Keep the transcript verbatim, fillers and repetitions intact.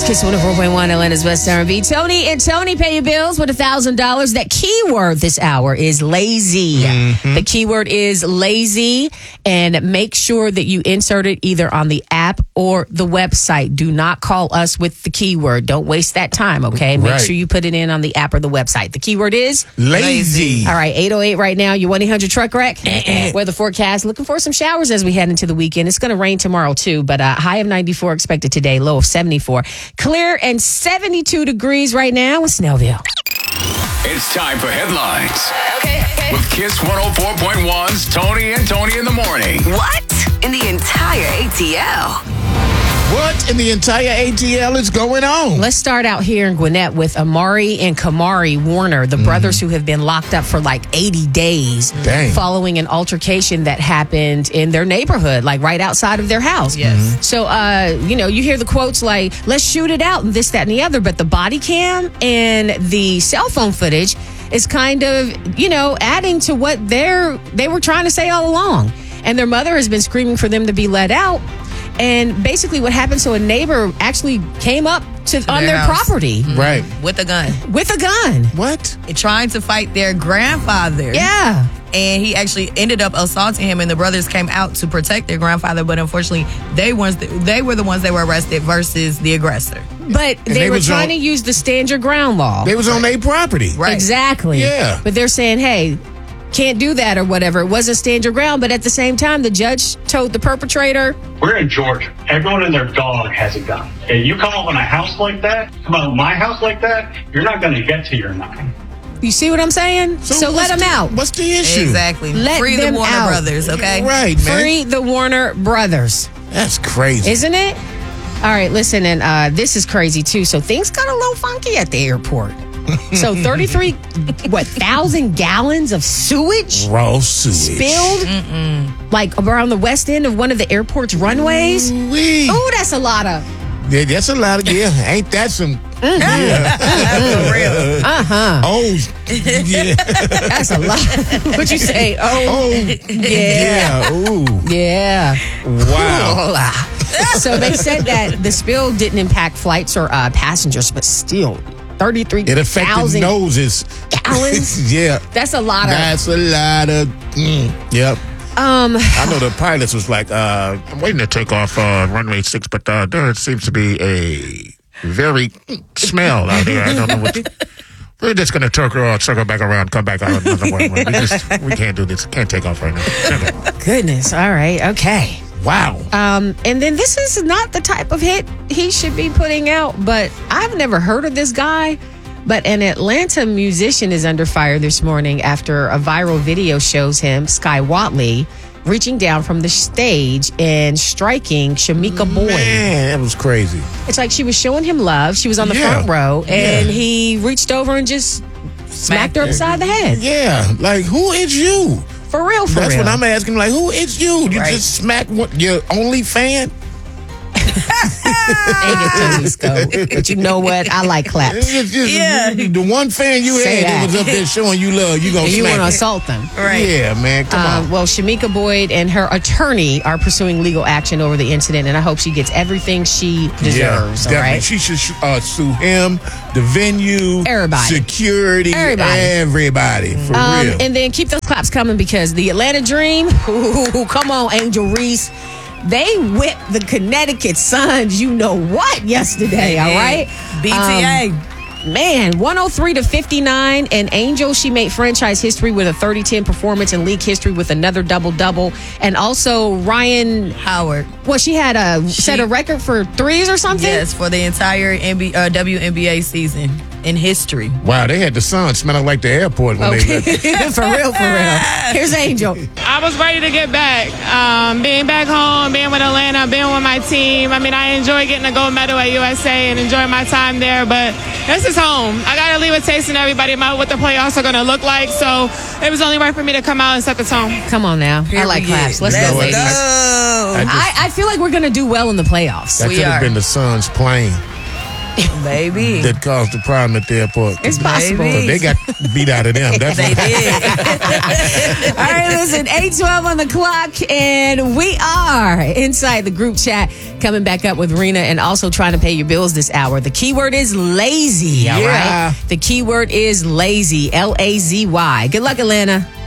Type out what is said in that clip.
Kiss one oh four point one, Atlanta's best R and B. Tony and Tony pay your bills with one thousand dollars. That keyword this hour is lazy. Mm-hmm. The keyword is lazy, and make sure that you insert it either on the app or the website. Do not call us with the keyword. Don't waste that time, okay? Make right. sure you put it in on the app or the website. The keyword is lazy. All right, eight oh eight right now. Your one eight hundred truck wreck. Weather forecast. Looking for some showers as we head into the weekend. It's going to rain tomorrow, too, but uh, high of ninety-four expected today, low of seventy-four. Clear and seventy-two degrees right now in Snellville. It's time for headlines. Okay, okay. With Kiss one oh four point one's Tony and Tony in the morning. What in the entire A T L? What in the entire A T L is going on? Let's start out here in Gwinnett with Amari and Kamari Warner, the mm. brothers who have been locked up for like eighty days Dang. following an altercation that happened in their neighborhood, like right outside of their house. Yes. Mm-hmm. So, uh, you know, you hear the quotes like, let's shoot it out and this, that, and the other. But the body cam and the cell phone footage is kind of, you know, adding to what they're, they were trying to say all along. And their mother has been screaming for them to be let out. And basically what happened, so a neighbor actually came up to, to on their, their property. Mm-hmm. Right. With a gun. With a gun. What? Trying to fight their grandfather. Yeah. And he actually ended up assaulting him, and the brothers came out to protect their grandfather, but unfortunately, they, ones that, they were the ones that were arrested versus the aggressor. But they, they were was trying on, to use the stand your ground law. They was on their property. Right. Exactly. Yeah. But they're saying, hey, can't do that or whatever. It wasn't stand your ground. But at the same time, the judge told the perpetrator, we're in Georgia. Everyone and their dog has a gun. If you come up on a house like that, come up on my house like that, you're not going to get to your nine. You see what I'm saying? So, so let them the, out. What's the issue? Exactly. Let Free them the Warner out. brothers, okay? Right, man. Free the Warner brothers. That's crazy. Isn't it? All right, listen, and uh, this is crazy, too. So things got a little funky at the airport. So thirty-three, what, thousand gallons of sewage? Raw sewage. Spilled, Mm-mm. like around the west end of one of the airport's runways. Oh, that's a lot of. Yeah, that's a lot of, yeah. Ain't that some. Mm-hmm. Yeah. For real. Uh-huh. Oh, yeah. That's a lot. What you say? Oh, oh yeah. Yeah. Ooh. Yeah. Wow. So they said that the spill didn't impact flights or uh, passengers, but still, thirty-three thousand It affected noses. Gallons? Yeah. That's a lot of. That's a lot of. Mm, yep. Um, I know the pilots was like, uh, I'm waiting to take off uh, runway six, but uh, there seems to be a very smell out here. I don't know what. We're just going to circle, uh, circle back around, come back out another way. We just we can't do this. Can't take off right now. Goodness. All right. Okay. Wow. Um, and then this is not the type of hit he should be putting out, but I've never heard of this guy. But an Atlanta musician is under fire this morning after a viral video shows him, Sky Watley, reaching down from the stage and striking Shamika Boyd. Man, that was crazy. It's like she was showing him love. She was on the yeah. front row, and yeah. he reached over and just smacked, smacked her upside the head. Yeah, like, who is you? For real, for That's real. what I'm asking. Like, who is you? You right. just smacked what, your only fan? Dang it, Tony Scope. But you know what? I like claps. It's just Yeah. the one fan you Say had that. that was up there showing you love. You gonna And you smack want to it. assault them. Right. Yeah, man. Come Um, on. well, Shamika Boyd and her attorney are pursuing legal action over the incident, and I hope she gets everything she deserves. Yeah, all definitely. right. She should uh, sue him, the venue, Everybody. security, Everybody. everybody. For Um, real. and then keep those claps coming because the Atlanta Dream, ooh, come on, Angel Reese. They whipped the Connecticut Suns, you know what, yesterday, all right? B T A. Um, man, one oh three to fifty-nine. And Angel, she made franchise history with a thirty ten performance and league history with another double-double. And also Ryan Howard. Well, she had a She- set a record for threes or something? Yes, for the entire N B A, uh, W N B A season in history. Wow, they had the sun smelling like the airport when Okay. they left. For real, for real. Here's Angel. I was ready to get back. Um, being back home, being with Atlanta, being with my team. I mean, I enjoy getting a gold medal at U S A and enjoy my time there, but this is home. I got to leave a taste in everybody about what the playoffs are going to look like, so it was only right for me to come out and set the tone. Come on now. I like claps. Let's, Let's go, go. ladies. I just, I, I feel like we're going to do well in the playoffs. that we could have are. been the Suns playing. Baby. that caused the problem at the airport. It's possible. Baby. So they got beat out of them. That's They did. All right, listen, eight twelve on the clock, and we are inside the group chat coming back up with Rena and also trying to pay your bills this hour. The keyword is lazy, all Yeah. right? The keyword is lazy, L A Z Y. Good luck, Atlanta.